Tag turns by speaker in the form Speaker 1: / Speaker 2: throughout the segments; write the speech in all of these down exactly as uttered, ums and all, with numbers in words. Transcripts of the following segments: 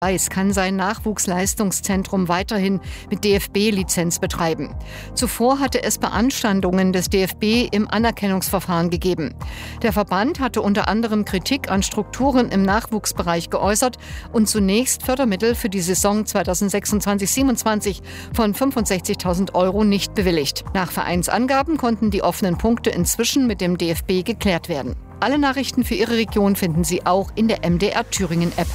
Speaker 1: Weiß kann sein Nachwuchsleistungszentrum weiterhin mit D F B-Lizenz betreiben. Zuvor hatte es Beanstandungen des D F B im Anerkennungsverfahren gegeben. Der Verband hatte unter anderem Kritik an Strukturen im Nachwuchsbereich geäußert und zunächst Fördermittel für die Saison zweitausendsechsundzwanzig siebenundzwanzig von fünfundsechzigtausend Euro nicht bewilligt. Nach Vereinsangaben konnten die offenen Punkte inzwischen mit dem D F B geklärt werden. Alle Nachrichten für Ihre Region finden Sie auch in der M D R Thüringen App.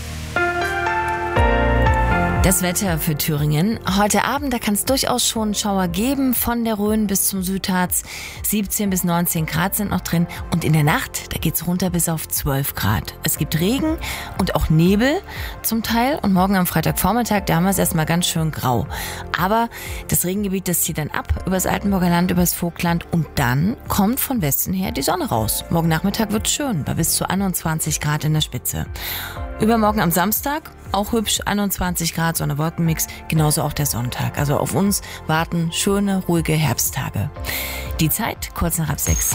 Speaker 2: Das Wetter für Thüringen. Heute Abend, da kann es durchaus schon Schauer geben, von der Rhön bis zum Südharz. siebzehn bis neunzehn Grad sind noch drin. Und in der Nacht, da geht's runter bis auf zwölf Grad. Es gibt Regen und auch Nebel zum Teil. Und morgen am Freitagvormittag, da haben wir es erstmal ganz schön grau. Aber das Regengebiet, das zieht dann ab übers Altenburger Land, übers Vogtland. Und dann kommt von Westen her die Sonne raus. Morgen Nachmittag wird schön, bei bis zu einundzwanzig Grad in der Spitze. Übermorgen am Samstag, auch hübsch, einundzwanzig Grad, Sonne-Wolkenmix, genauso auch der Sonntag. Also auf uns warten schöne, ruhige Herbsttage. Die Zeit kurz nach halb sechs.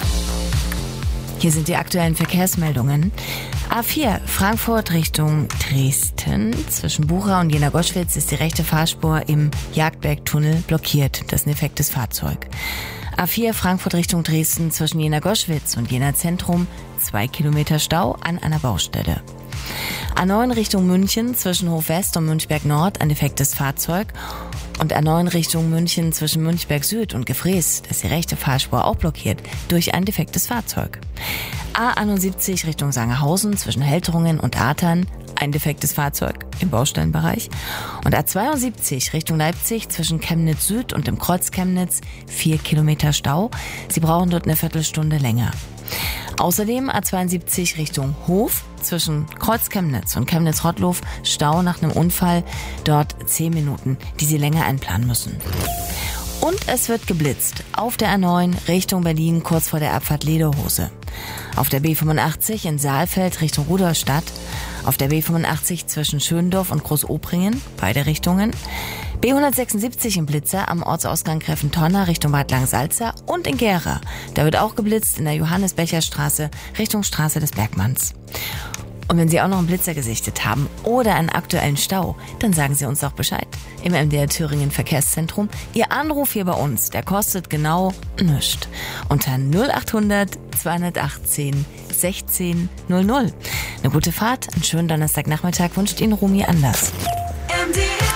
Speaker 2: Hier sind die aktuellen Verkehrsmeldungen. A vier, Frankfurt Richtung Dresden. Zwischen Bucha und Jena-Goschwitz ist die rechte Fahrspur im Jagdbergtunnel blockiert. Das ist ein defektes Fahrzeug. A vier, Frankfurt Richtung Dresden. Zwischen Jena-Goschwitz und Jena-Zentrum. Zwei Kilometer Stau an einer Baustelle. A neun Richtung München zwischen Hof-West und Münchberg-Nord ein defektes Fahrzeug. Und A neun Richtung München zwischen Münchberg Süd und Gefrees, das ist die rechte Fahrspur auch blockiert, durch ein defektes Fahrzeug. A einundsiebzig Richtung Sangerhausen zwischen Helterungen und Artern, ein defektes Fahrzeug im Baustellenbereich. Und A zweiundsiebzig Richtung Leipzig zwischen Chemnitz Süd und dem Kreuz Chemnitz, vier Kilometer Stau. Sie brauchen dort eine Viertelstunde länger. Außerdem A zweiundsiebzig Richtung Hof zwischen Kreuz Chemnitz und Chemnitz-Rottlof, Stau nach einem Unfall, dort zehn Minuten, die Sie länger einplanen müssen. Und es wird geblitzt auf der A neun Richtung Berlin kurz vor der Abfahrt Lederhose. Auf der B fünfundachtzig in Saalfeld Richtung Rudolstadt. Auf der B fünfundachtzig zwischen Schöndorf und Großopringen, beide Richtungen. B hundertsechsundsiebzig in Blitzer am Ortsausgang Gräfentonner Richtung Bad Langensalza und in Gera. Da wird auch geblitzt in der Johannes-Becher-Straße Richtung Straße des Bergmanns. Und wenn Sie auch noch einen Blitzer gesichtet haben oder einen aktuellen Stau, dann sagen Sie uns doch Bescheid. Im M D R Thüringen Verkehrszentrum. Ihr Anruf hier bei uns, der kostet genau nichts. Unter null achthundert zweihundertachtzehn sechzehn null null. Eine gute Fahrt, einen schönen Donnerstagnachmittag wünscht Ihnen Rumi Anders.
Speaker 3: M D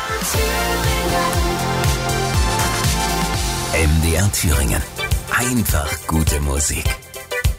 Speaker 3: R Thüringen.
Speaker 4: M D R Thüringen. Einfach gute Musik.